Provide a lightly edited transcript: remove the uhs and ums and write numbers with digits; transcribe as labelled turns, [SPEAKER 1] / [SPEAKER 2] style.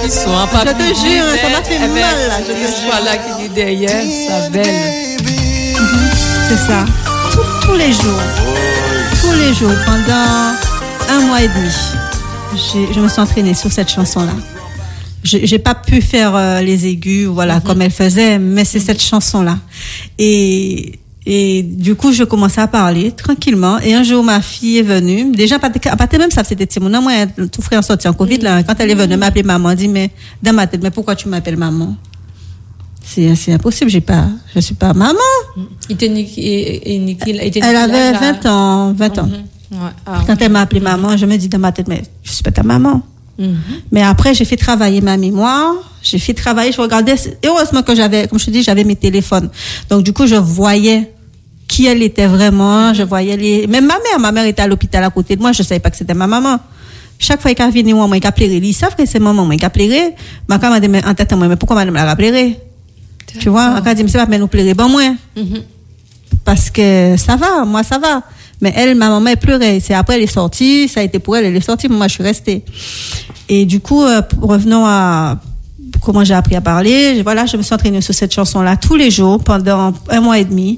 [SPEAKER 1] son.
[SPEAKER 2] Je te jure, ça m'a fait mal là. Je te
[SPEAKER 1] jure. Là qui dit derrière, sa belle.
[SPEAKER 2] C'est ça. Tous les jours, pendant 1 mois et demi, je me suis entraînée sur cette chanson-là. J'ai pas pu faire les aigus, voilà, comme elle faisait, mais c'est cette chanson-là. Et du coup, je commençais à parler tranquillement. Et un jour, ma fille est venue. Déjà, à partir même ça, c'était mon moi, tout frère en sorti en Covid, là. Quand elle est venue m'appeler maman, elle dit, mais, dans ma tête, mais pourquoi tu m'appelles maman? C'est impossible, je suis pas maman. Elle avait 20 ans. Ouais. Quand elle m'a appelé maman, je me dis dans ma tête, mais je suis pas ta maman. Mais après, j'ai fait travailler ma mémoire. Je regardais. Heureusement que comme je te dis, j'avais mes téléphones. Donc, du coup, je voyais qui elle était vraiment. Je voyais même ma mère était à l'hôpital à côté de moi. Je savais pas que c'était ma maman. Chaque fois qu'elle venait, moi, qu'elle plairait. Ils savent que c'est maman, moi, qu'elle plairait. Ma mère m'a dit, mais en tête, moi, mais pourquoi madame la plairait? Tu vois, elle dit, mais c'est pas, mais nous plairait, bon, moi. Parce que ça va, moi, ça va. Mais elle, ma maman, elle pleurait. C'est après, elle est sortie. Ça a été pour elle, elle est sortie. Moi, je suis restée. Et du coup, revenons à comment j'ai appris à parler. Voilà, je me suis entraînée sur cette chanson-là tous les jours pendant 1 mois et demi.